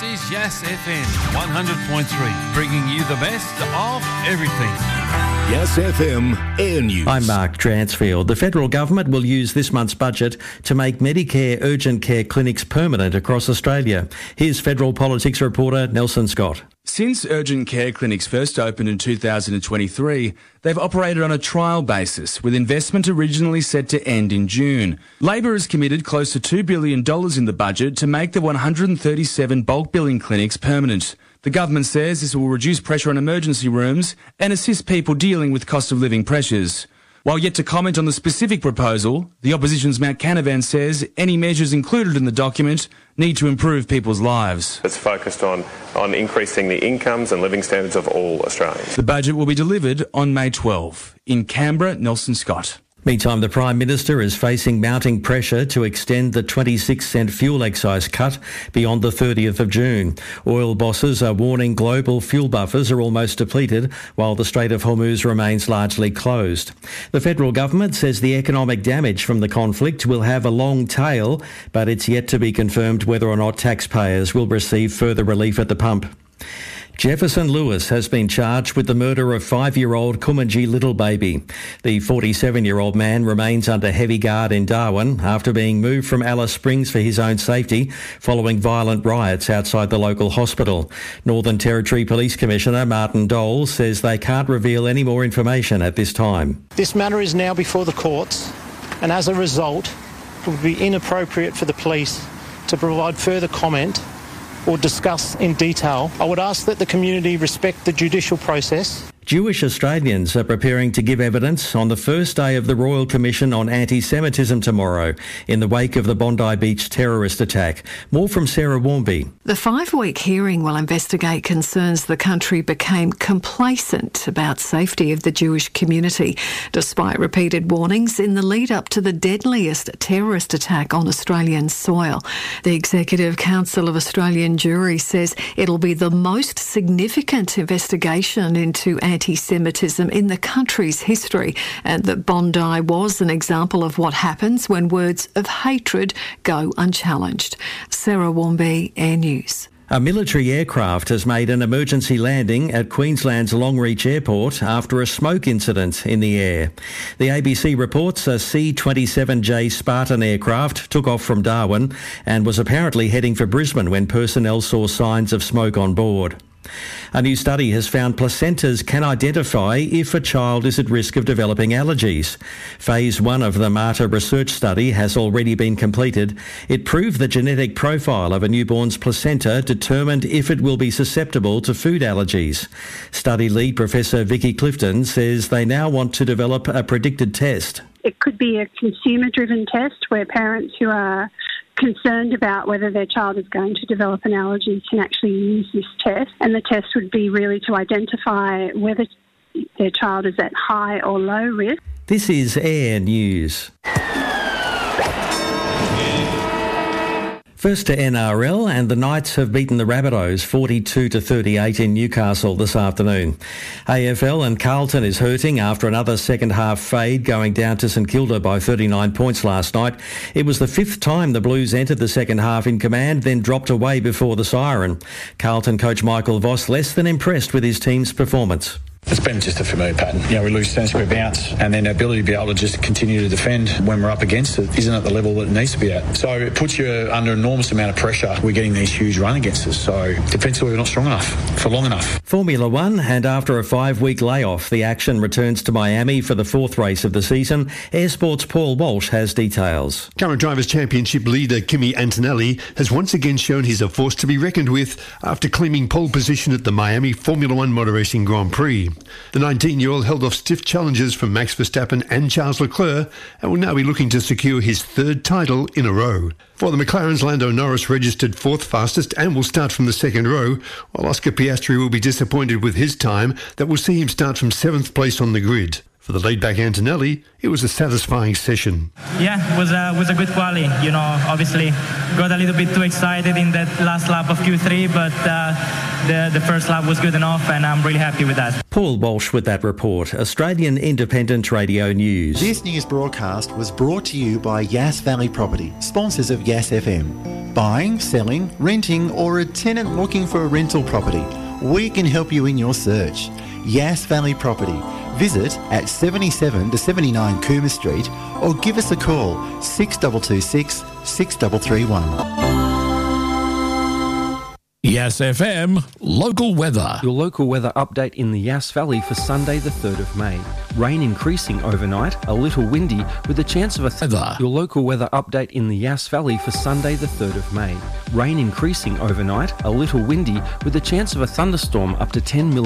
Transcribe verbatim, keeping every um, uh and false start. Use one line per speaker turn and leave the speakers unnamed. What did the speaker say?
This is Yes F M one hundred point three, bringing you the best of everything.
Yes F M Air News.
I'm Mark Dransfield. The federal government will use this month's budget to make Medicare urgent care clinics permanent across Australia. Here's federal politics reporter Nelson Scott.
Since urgent care clinics first opened in two thousand twenty-three, they've operated on a trial basis, with investment originally set to end in June. Labor has committed close to two billion dollars in the budget to make the one hundred thirty-seven bulk billing clinics permanent. The government says this will reduce pressure on emergency rooms and assist people dealing with cost of living pressures. While yet to comment on the specific proposal, the opposition's Matt Canavan says any measures included in the document need to improve people's lives.
It's focused on, on increasing the incomes and living standards of all Australians.
The budget will be delivered on May twelfth. In Canberra, Nelson Scott.
Meantime, the Prime Minister is facing mounting pressure to extend the twenty-six cent fuel excise cut beyond the thirtieth of June. Oil bosses are warning global fuel buffers are almost depleted, while the Strait of Hormuz remains largely closed. The federal government says the economic damage from the conflict will have a long tail, but it's yet to be confirmed whether or not taxpayers will receive further relief at the pump. Jefferson Lewis has been charged with the murder of five-year-old Kumanji Little Baby. The forty-seven-year-old man remains under heavy guard in Darwin after being moved from Alice Springs for his own safety following violent riots outside the local hospital. Northern Territory Police Commissioner Martin Dole says they can't reveal any more information at this time.
This matter is now before the courts, and as a result, it would be inappropriate for the police to provide further comment or discuss in detail. I would ask that the community respect the judicial process.
Jewish Australians are preparing to give evidence on the first day of the Royal Commission on Anti-Semitism tomorrow in the wake of the Bondi Beach terrorist attack. More from Sarah Warmby.
The five-week hearing will investigate concerns the country became complacent about safety of the Jewish community, despite repeated warnings in the lead-up to the deadliest terrorist attack on Australian soil. The Executive Council of Australian Jewry says it'll be the most significant investigation into anti-Semitism in the country's history, and that Bondi was an example of what happens when words of hatred go unchallenged. Sarah Warmby, Air News.
A military aircraft has made an emergency landing at Queensland's Longreach Airport after a smoke incident in the air. The A B C reports a C twenty-seven J Spartan aircraft took off from Darwin and was apparently heading for Brisbane when personnel saw signs of smoke on board. A new study has found placentas can identify if a child is at risk of developing allergies. Phase one of the MARTA research study has already been completed. It proved the genetic profile of a newborn's placenta determined if it will be susceptible to food allergies. Study lead Professor Vicky Clifton says they now want to develop a predicted test.
It could be a consumer-driven test where parents who are concerned about whether their child is going to develop an allergy can actually use this test, and the test would be really to identify whether their child is at high or low risk.
This is Air News. First to N R L, and the Knights have beaten the Rabbitohs forty-two to thirty-eight in Newcastle this afternoon. A F L and Carlton is hurting after another second-half fade, going down to St Kilda by thirty-nine points last night. It was the fifth time the Blues entered the second half in command, then dropped away before the siren. Carlton coach Michael Voss less than impressed with his team's performance.
It's been just a familiar pattern. You know, we lose sense, we bounce, and then our ability to be able to just continue to defend when we're up against it isn't at the level that it needs to be at. So it puts you under an enormous amount of pressure. We're getting these huge run against us. So defensively, we're not strong enough for long enough.
Formula One, and after a five-week layoff, the action returns to Miami for the fourth race of the season. Air Sports' Paul Walsh has details.
Current Drivers' Championship leader Kimi Antonelli has once again shown he's a force to be reckoned with after claiming pole position at the Miami Formula One Motor Racing Grand Prix. The nineteen-year-old held off stiff challenges from Max Verstappen and Charles Leclerc and will now be looking to secure his third title in a row. For the McLarens, Lando Norris registered fourth fastest and will start from the second row, while Oscar Piastri will be disappointed with his time that will see him start from seventh place on the grid. For the laid-back Antonelli, it was a satisfying session.
Yeah, it was a, was a good quali. You know, obviously got a little bit too excited in that last lap of Q three, but uh, the, the first lap was good enough, and I'm really happy with that.
Paul Walsh with that report. Australian Independent Radio News.
This news broadcast was brought to you by Yass Valley Property, sponsors of Yass F M. Buying, selling, renting, or a tenant looking for a rental property, we can help you in your search. Yass Valley Property. Visit at seventy-seven to seventy-nine Coomer Street or give us a call six two two six, six three three one.
Yass F M local weather.
Your local weather update in the Yass Valley for Sunday the third of May. Rain increasing overnight, a little windy with a chance of a th-
weather.
Your local weather update in the Yass Valley for Sunday the third of May. Rain increasing overnight, a little windy with a chance of a thunderstorm up to ten millimetres.